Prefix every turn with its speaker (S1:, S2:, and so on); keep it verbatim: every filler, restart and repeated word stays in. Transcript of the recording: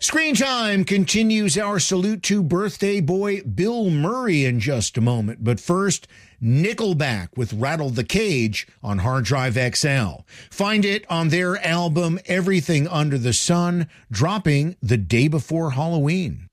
S1: Screen Time continues our salute to birthday boy Bill Murray in just a moment. But first, Nickelback with Rattle the Cage on Hard Drive X L. Find it on their album Everything Under the Sun, dropping the day before Halloween.